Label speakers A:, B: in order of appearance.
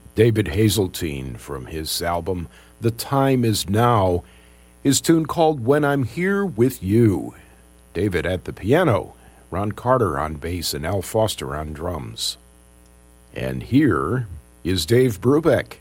A: David Hazeltine from his album The Time Is Now, his tune called When I'm Here With You. David at the piano, Ron Carter on bass, and Al Foster on drums. And here is Dave Brubeck.